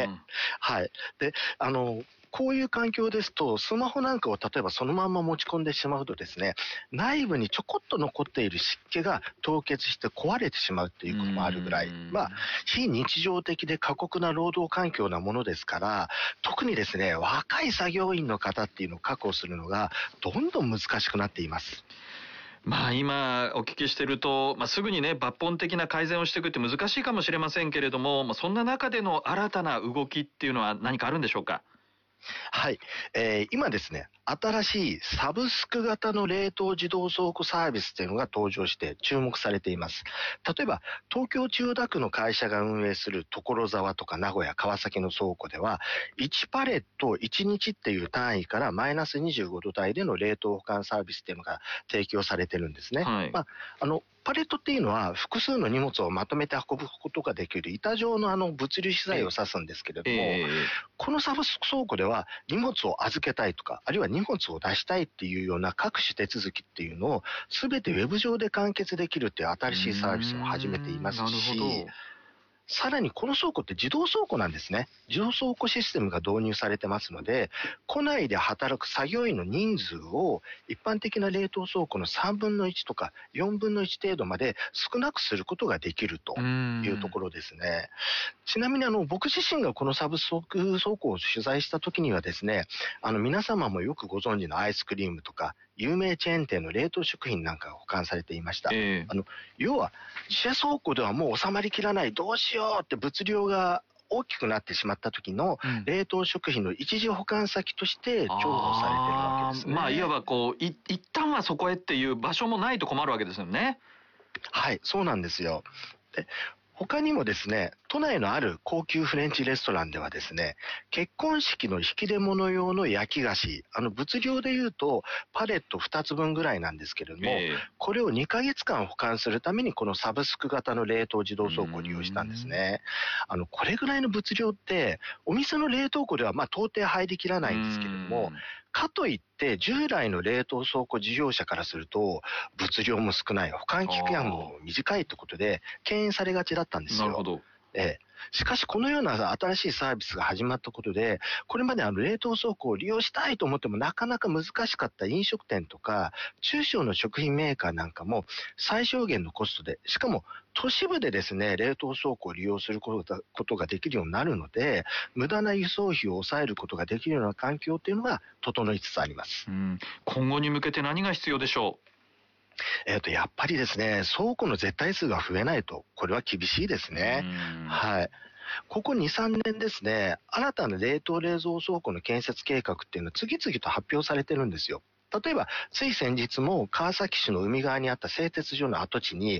ね。はい。で、こういう環境ですと、スマホなんかを例えばそのまんま持ち込んでしまうとですね、内部にちょこっと残っている湿気が凍結して壊れてしまうっていうこともあるぐらい、非日常的で過酷な労働環境なものですから、特にですね、若い作業員の方っていうのを確保するのがどんどん難しくなっています。 今お聞きしてると、すぐにね、抜本的な改善をしていくって難しいかもしれませんけれども、そんな中での新たな動きっていうのは何かあるんでしょうか？ はい、今ですね、新しいサブスク型の冷凍自動倉庫サービスというのが登場して注目されています。例えば、東京千代田区の会社が運営する所沢とか名古屋、川崎の倉庫では、1パレット1日っていう単位からマイナス25度台での冷凍保管サービスっていうのが提供されてるんですね。 はい。 パレットっていうのは複数の荷物をまとめて運ぶことができる板状の物流資材を指すんですけれども、このサブスク倉庫では荷物を預けたいとか、あるいは荷物を出したいっていうような各種手続きっていうのを全てウェブ上で完結できるっていう新しいサービスも始めていますし、さらにこの倉庫って自動倉庫なんですね。自動倉庫システムが導入されてますので、庫内で働く作業員の人数を一般的な冷凍倉庫の3分の1とか4分の1程度まで少なくすることができるというところですね。ちなみに僕自身がこのサブスク倉庫を取材した時にはですね、皆様もよくご存知のアイスクリームとか有名チェーン店の冷凍食品なんかが保管されていました。要は自社倉庫ではもう収まりきらない、どうしようって物量が大きくなってしまった時の冷凍食品の一時保管先として重宝されているわけですね。 いわば一旦はそこへっていう場所もないと困るわけですよね。 はい、そうなんですよ。で、他にもですね、都内のある高級フレンチレストランではですね、結婚式の引き出物用の焼き菓子、物量で言うとパレット2つ分ぐらいなんですけれども、これを2ヶ月間保管するためにこのサブスク型の冷凍自動倉庫を利用したんですね。これぐらいの物量ってお店の冷凍庫では到底入りきらないんですけれども、かといって従来の冷凍倉庫事業者からすると物量も少ない、保管期間も短いということで敬遠されがちだったんですよ。 なるほど。 しかしこのような新しいサービスが始まったことで、これまで冷凍倉庫を利用したいと思ってもなかなか難しかった飲食店とか中小の食品メーカーなんかも最小限のコストで、しかも都市部でですね、冷凍倉庫を利用することができるようになるので、無駄な輸送費を抑えることができるような環境というのが整いつつあります。 今後に向けて何が必要でしょう？ やっぱりですね、倉庫の絶対数が増えないと、これは厳しいですね。はい。ここ2、3年ですね、新たな冷凍冷蔵倉庫の建設計画っていうのは次々と発表されてるんですよ。例えば、つい先日も川崎市の海側にあった製鉄所の跡地に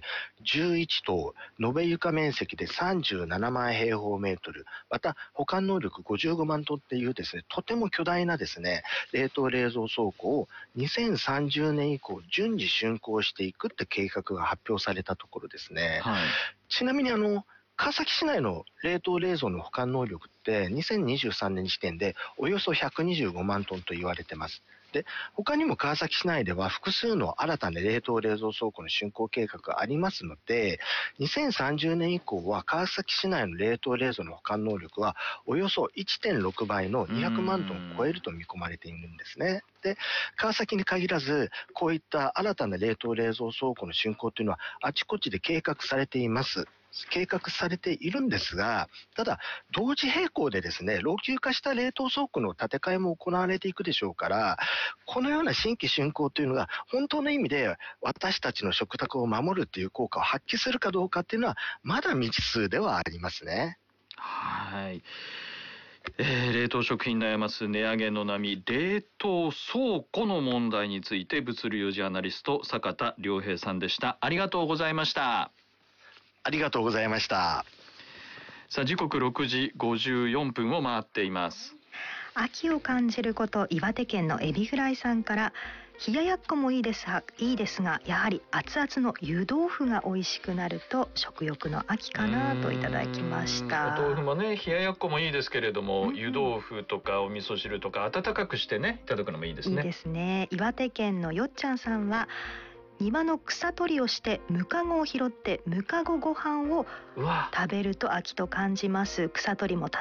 11棟、延べ床面積で37万平方メートル、また保管能力55万トンっていうですね、とても巨大なですね、冷凍冷蔵倉庫を2030年以降順次竣工していくって計画が発表されたところですね。ちなみに川崎市内の冷凍冷蔵の保管能力って2023年時点でおよそ125万トンと言われてます。で、他にも川崎市内では複数の新たな冷凍冷蔵倉庫の竣工計画がありますので、2030年以降は川崎市内の冷凍冷蔵の保管能力はおよそ 1.6 倍の200万トンを超えると見込まれているんですね。で、川崎に限らず、こういった新たな冷凍冷蔵倉庫の竣工というのはあちこちで計画されています。計画されているんですが、ただ同時並行でですね、老朽化した冷凍倉庫の建て替えも行われていくでしょうから、このような新規竣工というのが本当の意味で私たちの食卓を守るという効果を発揮するかどうかっていうのはまだ未知数ではありますね。 はい。冷凍食品悩ます値上げの波、冷凍倉庫の問題について物流ジャーナリスト坂田良平さんでした。ありがとうございました。 ありがとうございました。 さあ、時刻6時54分を回っています。 秋を感じること岩手県のエビフライさんから、冷ややっこもいいですがやはり熱々の湯豆腐が美味しくなると食欲の秋かなといただきました。 お豆腐もね、冷ややっこもいいですけれども、湯豆腐とかお味噌汁とか温かくしてねいただくのもいいですね。 いいですね。岩手県のよっちゃんさんは、庭の草取りをしてムカゴを拾ってムカゴご飯を食べると秋と感じます。草取りも